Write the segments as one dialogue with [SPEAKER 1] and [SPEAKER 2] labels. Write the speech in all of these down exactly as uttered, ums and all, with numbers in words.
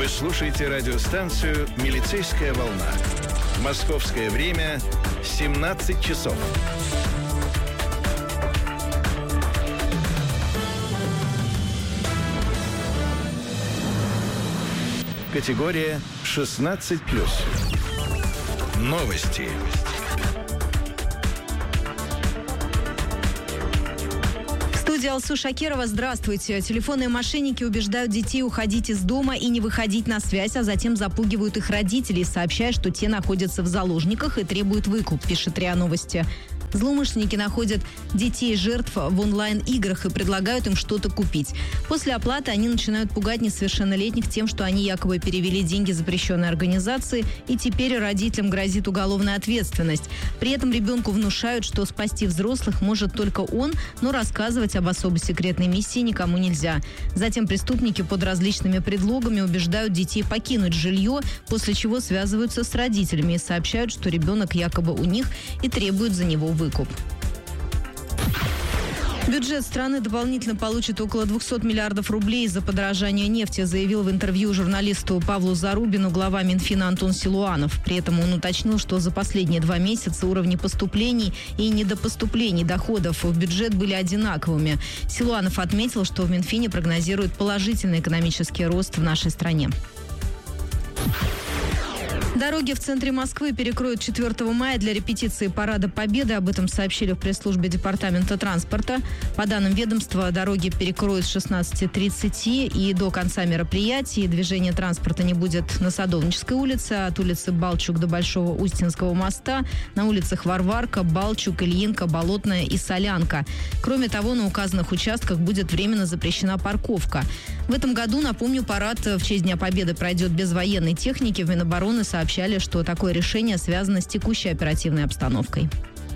[SPEAKER 1] Вы слушаете радиостанцию «Милицейская волна». Московское время семнадцать часов. Категория шестнадцать плюс. Новости.
[SPEAKER 2] Студия Алсу Шакирова. Здравствуйте. Телефонные мошенники убеждают детей уходить из дома и не выходить на связь, а затем запугивают их родителей, сообщая, что те находятся в заложниках и требуют выкуп, пишет РИА Новости. Злоумышленники находят детей жертв в онлайн-играх и предлагают им что-то купить. После оплаты они начинают пугать несовершеннолетних тем, что они якобы перевели деньги запрещенной организации, и теперь родителям грозит уголовная ответственность. При этом ребенку внушают, что спасти взрослых может только он, но рассказывать об особо секретной миссии никому нельзя. Затем преступники под различными предлогами убеждают детей покинуть жилье, после чего связываются с родителями и сообщают, что ребенок якобы у них и требует за него выкуп. Бюджет страны дополнительно получит около двухсот миллиардов рублей из-за подорожания нефти, заявил в интервью журналисту Павлу Зарубину глава Минфина Антон Силуанов. При этом он уточнил, что за последние два месяца уровни поступлений и недопоступлений доходов в бюджет были одинаковыми. Силуанов отметил, что в Минфине прогнозируют положительный экономический рост в нашей стране. Дороги в центре Москвы перекроют четвёртого мая для репетиции Парада Победы. Об этом сообщили в пресс-службе Департамента транспорта. По данным ведомства, дороги перекроют с шестнадцати тридцати и до конца мероприятий. Движение транспорта не будет на Садовнической улице, от улицы Балчук до Большого Устинского моста, на улицах Варварка, Балчук, Ильинка, Болотная и Солянка. Кроме того, на указанных участках будет временно запрещена парковка. В этом году, напомню, парад в честь Дня Победы пройдет без военной техники. В Минобороны сообщили, Сообщали, что такое решение связано с текущей оперативной обстановкой.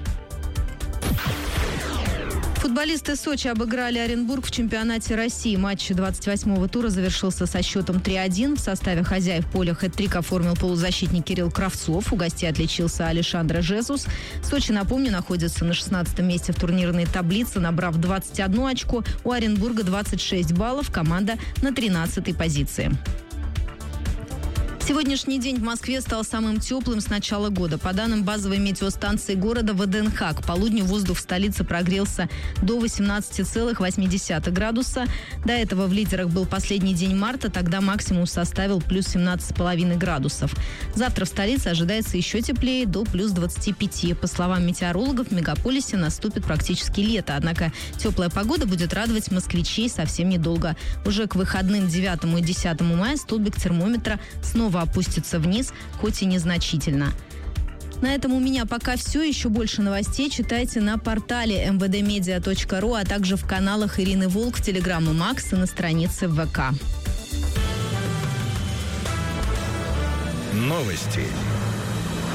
[SPEAKER 2] Футболисты Сочи обыграли Оренбург в чемпионате России. Матч двадцать восьмого тура завершился со счетом три один. В составе хозяев поля хэт-трик оформил полузащитник Кирилл Кравцов. У гостей отличился Алешандре Жезус. Сочи, напомню, находится на шестнадцатом месте в турнирной таблице, набрав двадцать одно очко. У Оренбурга двадцать шесть баллов. Команда на тринадцатой позиции. Сегодняшний день в Москве стал самым теплым с начала года. По данным базовой метеостанции города ВДНХ, к полудню воздух в столице прогрелся до восемнадцати целых восьми десятых градуса. До этого в лидерах был последний день марта, тогда максимум составил плюс семнадцать целых пять десятых градусов. Завтра в столице ожидается еще теплее, до плюс двадцати пяти. По словам метеорологов, в мегаполисе наступит практически лето. Однако теплая погода будет радовать москвичей совсем недолго. Уже к выходным девятому и десятому мая столбик термометра снова опустится вниз, хоть и незначительно. На этом у меня пока все. Еще больше новостей читайте на портале эм вэ дэ медиа точка ру, а также в каналах Ирины Волк, Телеграм и Макс и на странице в вэ ка.
[SPEAKER 1] Новости.